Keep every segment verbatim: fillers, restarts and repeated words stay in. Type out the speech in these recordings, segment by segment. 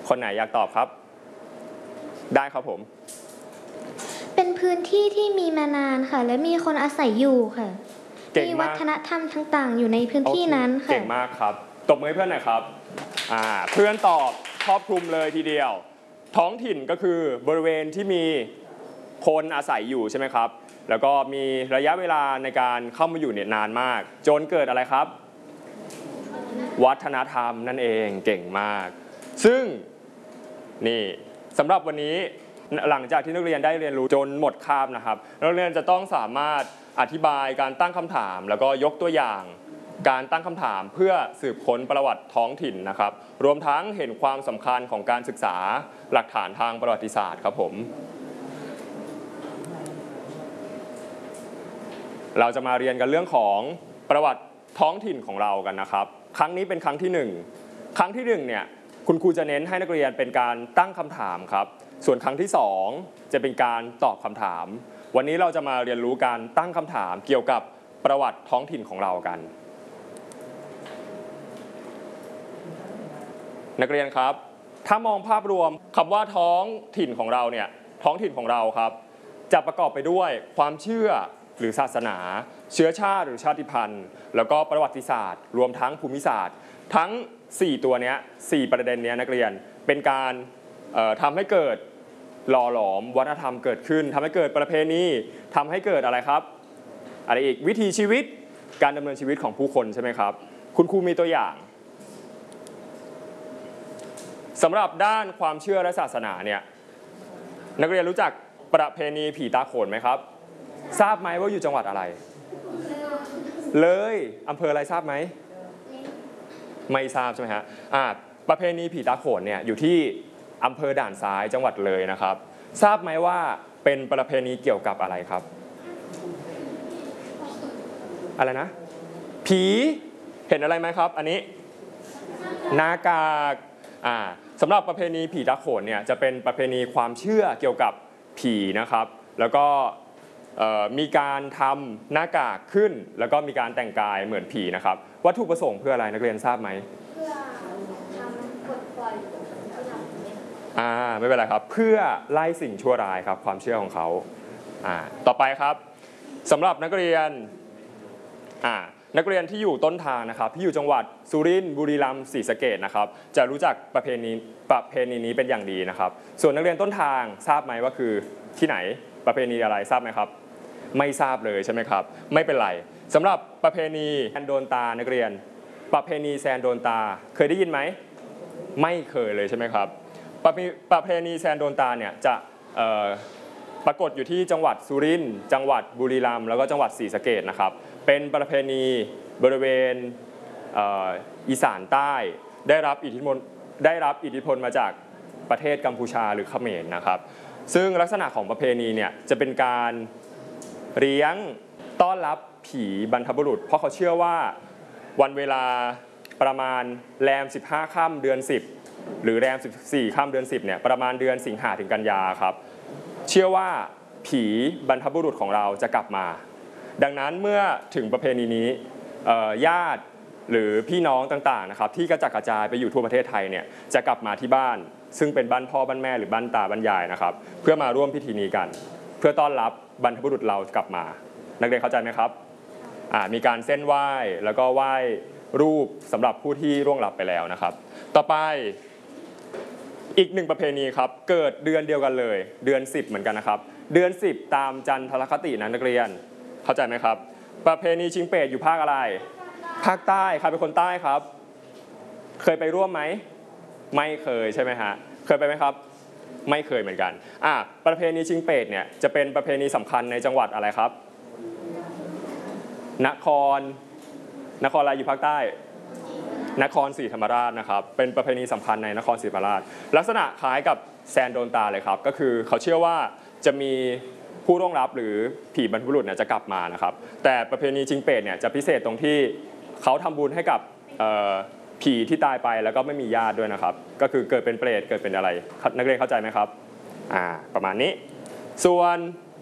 คนไหนอยากตอบครับได้ครับผมเป็นพื้นที่ที่มีมานานค่ะและมีคนอาศัยอยู่ค่ะมีวัฒนธรรมต่างๆอยู่ในพื้นที่นั้นค่ะเก่งมากครับตบมือให้เพื่อนหน่อยครับอ่าเพื่อนตอบครอบคลุมเลยทีเดียวท้องถิ่นก็คือบริเวณที่มีคนอาศัยอยู่ใช่ไหมครับแล้วก็มีระยะเวลาในการเข้ามาอยู่เนี่ยนานมากจนเกิดอะไรครับวัฒนธรรมนั่นเองเก่งมากซึ่งนี่สำหรับวันนี้หลังจากที่นักเรียนได้เรียนรู้จนหมดคาบนะครับนักเรียนจะต้องสามารถอธิบายการตั้งคำถามแล้วก็ยกตัวอย่างการตั้งคำถามเพื่อสืบค้นประวัติท้องถิ่นนะครับรวมทั้งเห็นความสำคัญของการศึกษาหลักฐานทางประวัติศาสตร์ครับผมเราจะมาเรียนกันเรื่องของประวัติท้องถิ่นของเรากันนะครับครั้งนี้เป็นครั้งที่หนึ่งครั้งที่หนึ่งเนี่ยคุณครูจะเน้นให้นักเรียนเป็นการตั้งคำถามครับส่วนครั้งที่สองจะเป็นการตอบคำถามวันนี้เราจะมาเรียนรู้การตั้งคำถามเกี่ยวกับประวัติท้องถิ่นของเรากันนักเรียนครับถ้ามองภาพรวมคำว่าท้องถิ่นของเราเนี่ยท้องถิ่นของเราครับจะประกอบไปด้วยความเชื่อหรือศาสนาเชื้อชาติหรือชาติพันธุ์แล้วก็ประวัติศาสตร์รวมทั้งภูมิศาสตร์ทั้งสี่ตัวนี้สี่ประเด็นนี้นักเรียนเป็นการทำให้เกิดหล่อหลอมวัฒนธรรมเกิดขึ้นทำให้เกิดประเพณีทำให้เกิดอะไรครับอะไรอีกวิถีชีวิตการดำเนินชีวิตของผู้คนใช่ไหมครับคุณครูมีตัวอย่างสำหรับด้านความเชื่อและศาสนาเนี่ยนักเรียนรู้จักประเพณีผีตาโขนไหมครับทราบไหมว่าอยู่จังหวัดอะไรเลยอำเภออะไรทราบไหมไม่ทราบใช่ไหมฮะอ่าประเพณีผีตาโขนเนี่ยอยู่ที่อำเภอด่านซ้ายจังหวัดเลยนะครับทราบไหมว่าเป็นประเพณีเกี่ยวกับอะไรครับอะไรนะผีเห็นอะไรไหมครับอันนี้หน้ากากอ่าสำหรับประเพณีผีตาโขนเนี่ยจะเป็นประเพณีความเชื่อเกี่ยวกับผีนะครับแล้วก็มีการทำหน้ากากขึ้นแล้วก็มีการแต่งกายเหมือนผีนะครับวัตถุประสงค์เพื่ออะไรนักเรียนทราบไหมเพื่อทำปลดปล่อยอ่าไม่เป็นไรครับเพื่อไล่สิ่งชั่วร้ายครับความเชื่อของเขาอ่าต่อไปครับสำหรับนักเรียนอ่านักเรียนที่อยู่ต้นทางนะครับที่อยู่จังหวัดสุรินทร์บุรีรัมย์ศรีสะเกษนะครับจะรู้จักประเพณีประเพณีนี้เป็นอย่างดีนะครับส่วนนักเรียนต้นทางทราบไหมว่าคือที่ไหนประเพณีอะไรทราบไหมครับไม่ทราบเลยใช่ไหมครับไม่เป็นไรสำหรับประเพณีแซนโดนตานักเรียนประเพณีแซนโดนตาเคยได้ยินไหมไม่เคยเลยใช่ไหมครับประเพณีแซนโดนตาเนี่ยจะปรากฏอยู่ที่จังหวัดสุรินทร์จังหวัดบุรีรัมย์แล้วก็จังหวัดศรีสะเกษนะครับเป็นประเพณีบริเวณอีสานใต้ได้รับอิทธิพลได้รับอิทธิพลมาจากประเทศกัมพูชาหรือเขมรนะครับซึ่งลักษณะของประเพณีเนี่ยจะเป็นการเลี้ยงต้อนรับผีบรรพบุรุษเพราะเขาเชื่อว่าวันเวลาประมาณแรมสิบห้าค่ำเดือนสิบหรือแรมสิบสี่ค่ำเดือนสิบเนี่ยประมาณเดือนสิงหาถึงกันยาครับเชื่อว่าผีบรรพบุรุษของเราจะกลับมาดังนั้นเมื่อถึงประเพณีนี้ญาติหรือพี่น้องต่างๆนะครับที่กระจัดกระจายไปอยู่ทั่วประเทศไทยเนี่ยจะกลับมาที่บ้านซึ่งเป็นบ้านพ่อบ้านแม่หรือบ้านตาบ้านยายนะครับเพื่อมาร่วมพิธีนี้กันเพื่อต้อนรับบรรพบุรุษเรากลับมานักเรียนเข้าใจไหมครับมีการเส้นไหว้แล้วก็ไหว้รูปสำหรับผู้ที่ร่วงลับไปแล้วนะครับต่อไปอีกหนึ่งประเพณีครับเกิดเดือนเดียวกันเลยเดือนสิบเหมือนกันนะครับเดือนสิบตามจันทรคตินะนักเรียนเข้าใจไหมครับประเพณีชิงเปรตอยู่ภาคอะไรภาคใต้ใครเป็นคนใต้ครับเคยไปร่วมไหมไม่เคยใช่ไหมฮะเคยไปไหมครับไม่เคยเหมือนกันอ่ะประเพณีชิงเปรตเนี่ยจะเป็นประเพณีสำคัญในจังหวัดอะไรครับนครนครอะไรอยู่ภาคใต้นครศรีธรรมราชนะครับเป็นประเพณีสำคัญในนครศรีธรรมราชลักษณะคล้ายกับแซนโดนตาเลยครับก็คือเขาเชื่อว่าจะมีผู้ร่วงลับหรือผีบรรพบุรุษเนี่ยจะกลับมานะครับแต่ประเพณีชิงเปรตเนี่ยจะพิเศษตรงที่เขาทำบุญให้กับผีที่ตายไปแล้วก็ไม่มีญาติด้วยนะครับก็คือเกิดเป็นเปรตเกิดเป็นอะไรนักเรียนเข้าใจไหมครับอ่าประมาณนี้ส่วน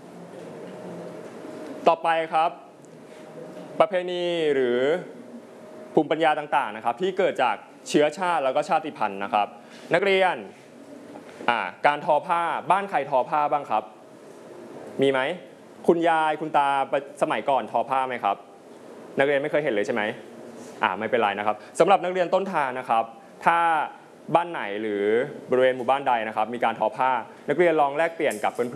ต่อไปครับประเพณีหรือภูมิปัญญาต่างๆนะครับที่เกิดจากเชื้อชาติแล้วก็ชาติพันธุ์นะครับนักเรียนอ่าการทอผ้าบ้านใครทอผ้าบ้างครับมีไหมคุณยายคุณตาสมัยก่อนทอผ้าไหมครับนักเรียนไม่เคยเห็นเลยใช่ไหมอ่าไม่เป็นไรนะครับสำหรับนักเรียนต้นทางนะครับถ้าบ้านไหนหรือบริเวณหมู่บ้านใดนะครับมีการทอผ้านักเรียนลองแลกเปลี่ยนกับเพื่อน